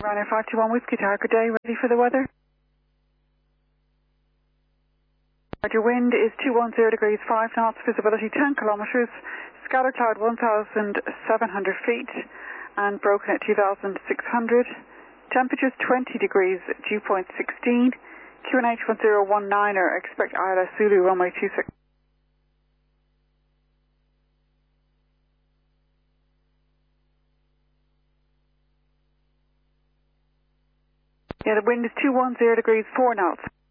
Ryanair 521 Whiskey Tower, good day, ready for the weather? Your wind is 210 degrees 5 knots, visibility 10 kilometres, scatter cloud 1,700 feet, and broken at 2,600. Temperatures 20 degrees, dew point 16. QNH 1019er, expect ILS Zulu, runway 26. Yeah, the wind is 210 degrees 4 knots.